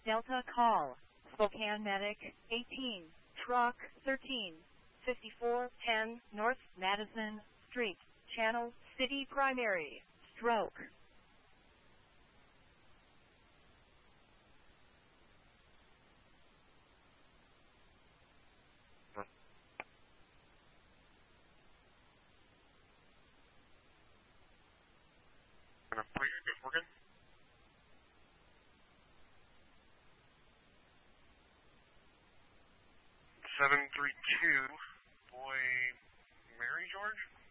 Delta call. Spokane Medic 18, Truck 13, 5410 North Madison Street, Channel City Primary, Stroke. Working? 732, boy, Mary George?